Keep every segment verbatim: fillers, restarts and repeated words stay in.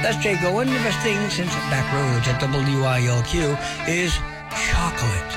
That's Jay Goen. The best thing since back roads at W I L Q is chocolate.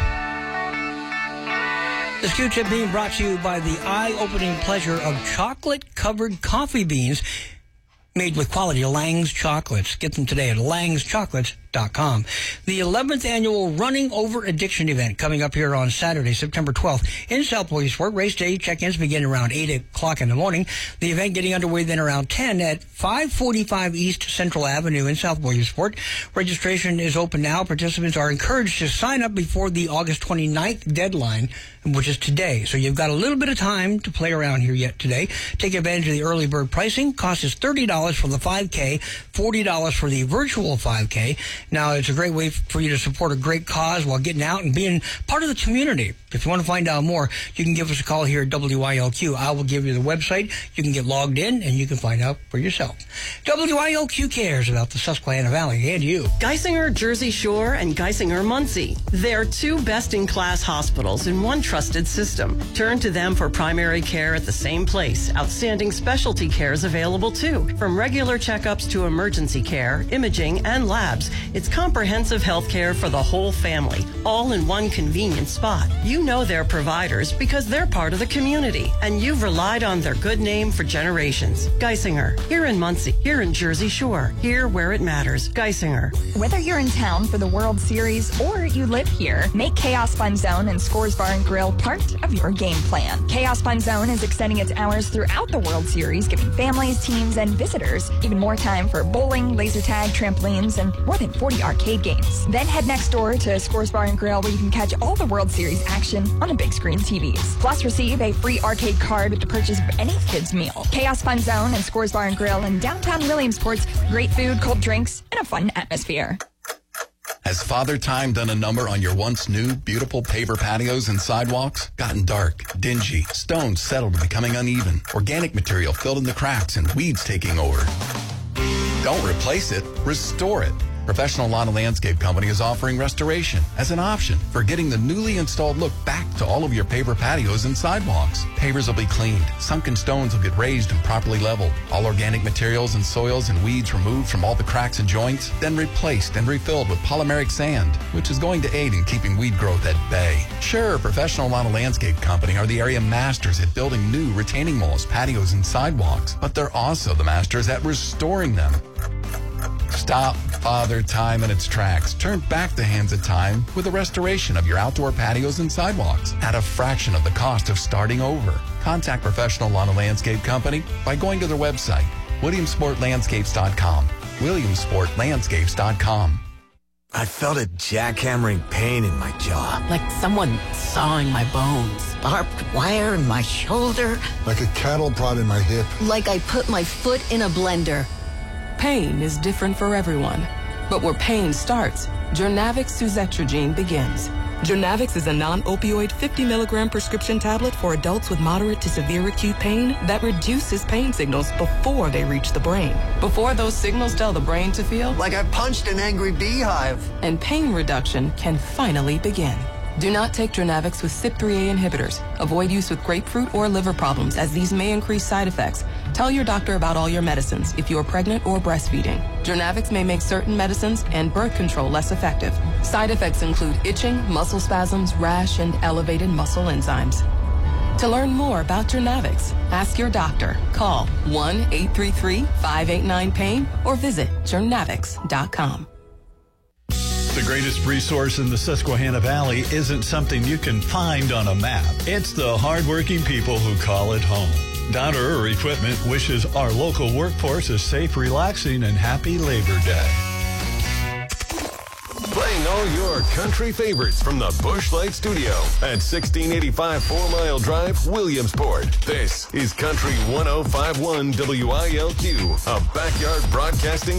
This Q-tip being brought to you by the eye-opening pleasure of chocolate-covered coffee beans made with quality Lang's chocolates. Get them today at langs chocolates dot com. The eleventh annual Running Over Addiction event coming up here on Saturday, September twelfth in South Williamsport. Race day check-ins begin around eight o'clock in the morning. The event getting underway then around ten at five forty-five East Central Avenue in South Williamsport. Registration is open now. Participants are encouraged to sign up before the August twenty-ninth deadline, which is today. So you've got a little bit of time to play around here yet today. Take advantage of the early bird pricing. Cost is thirty dollars for the five K, forty dollars for the virtual five K. Now, it's a great way for you to support a great cause while getting out and being part of the community. If you want to find out more, you can give us a call here at W I L Q. I will give you the website. You can get logged in, and you can find out for yourself. W I L Q cares about the Susquehanna Valley and you. Geisinger Jersey Shore and Geisinger Muncie. They're two best-in-class hospitals in one trusted system. Turn to them for primary care at the same place. Outstanding specialty care is available, too. From regular checkups to emergency care, imaging, and labs, it's comprehensive health care for the whole family, all in one convenient spot. You know they're providers because they're part of the community, and you've relied on their good name for generations. Geisinger, here in Muncie, here in Jersey Shore, here where it matters. Geisinger. Whether you're in town for the World Series or you live here, make Chaos Fun Zone and Scores Bar and Grill part of your game plan. Chaos Fun Zone is extending its hours throughout the World Series, giving families, teams, and visitors even more time for bowling, laser tag, trampolines, and more than forty arcade games. Then head next door to Scores Bar and Grill, where you can catch all the World Series action on the big screen T Vs. Plus, receive a free arcade card with the purchase of any kids' meal. Chaos Fun Zone and Scores Bar and Grill in downtown Williamsport's great food, cold drinks, and a fun atmosphere. Has Father Time done a number on your once new, beautiful paver patios and sidewalks? Gotten dark, dingy, stones settled and becoming uneven, organic material filled in the cracks, and weeds taking over? Don't replace it, restore it. Professional Lawn and Landscape Company is offering restoration as an option for getting the newly installed look back to all of your paver patios and sidewalks. Pavers will be cleaned, sunken stones will get raised and properly leveled, all organic materials and soils and weeds removed from all the cracks and joints, then replaced and refilled with polymeric sand, which is going to aid in keeping weed growth at bay. Sure, Professional Lawn and Landscape Company are the area masters at building new retaining walls, patios, and sidewalks, but they're also the masters at restoring them. Stop Father Time in its tracks. Turn back the hands of time with a restoration of your outdoor patios and sidewalks at a fraction of the cost of starting over. Contact Professional Lawn and Landscape Company by going to their website, williamsport landscapes dot com. williamsport landscapes dot com. I felt a jackhammering pain in my jaw. Like someone sawing my bones. Barbed wire in my shoulder. Like a cattle prod in my hip. Like I put my foot in a blender. Pain is different for everyone, but where pain starts, Jurnavix suzetrigine begins. Jurnavix is a non-opioid fifty milligram prescription tablet for adults with moderate to severe acute pain that reduces pain signals before they reach the brain. Before those signals tell the brain to feel like I punched an angry beehive. And pain reduction can finally begin. Do not take Jurnavix with C Y P three A inhibitors. Avoid use with grapefruit or liver problems, as these may increase side effects. Tell your doctor about all your medicines if you are pregnant or breastfeeding. Jurnavix may make certain medicines and birth control less effective. Side effects include itching, muscle spasms, rash, and elevated muscle enzymes. To learn more about Jurnavix, ask your doctor. Call one eight three three, five eight nine, pain or visit jurnavix dot com. The greatest resource in the Susquehanna Valley isn't something you can find on a map. It's the hardworking people who call it home. Donner Equipment wishes our local workforce a safe, relaxing, and happy Labor Day. Playing all your country favorites from the Busch Light Studio at sixteen eighty-five Four Mile Drive, Williamsport. This is Country one oh five point one W I L Q, a backyard broadcasting